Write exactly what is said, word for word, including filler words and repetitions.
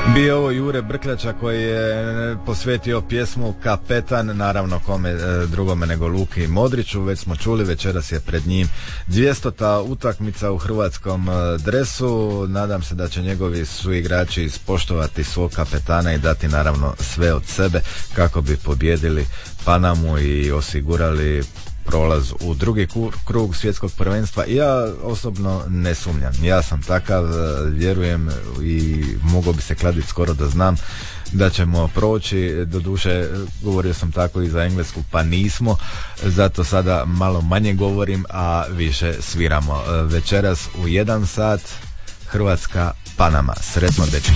Bio ovo Jure Brkljača koji je posvetio pjesmu Kapetan, naravno kome drugome nego Luki Modriću. Već smo čuli, večeras je pred njim dvjestota utakmica u hrvatskom dresu. Nadam se da će njegovi suigrači ispoštovati svog kapetana i dati naravno sve od sebe kako bi pobjedili Panamu i osigurali prolaz u drugi krug svjetskog prvenstva. Ja osobno ne sumnjam, ja sam takav, vjerujem i mogao bi se kladiti skoro da znam da ćemo proći. Doduše govorio sam tako i za Englesku, pa nismo, zato sada malo manje govorim, a više sviramo. Večeras u jedan sat Hrvatska Panama. Sretno, dečki.